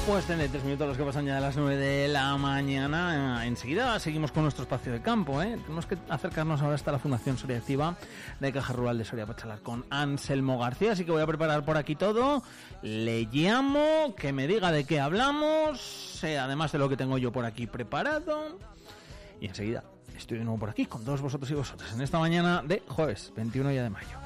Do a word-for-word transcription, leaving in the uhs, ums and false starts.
Pues treinta y tres minutos los que pasan ya de las nueve de la mañana. Enseguida seguimos con nuestro espacio de campo, ¿eh? Tenemos que acercarnos ahora hasta la Fundación Soria Activa de Caja Rural de Soria para charlar con Anselmo García. Así que voy a preparar por aquí todo. Le llamo, que me diga de qué hablamos, eh, además de lo que tengo yo por aquí preparado. Y enseguida estoy de nuevo por aquí con todos vosotros y vosotras en esta mañana de jueves veintiuno ya de mayo.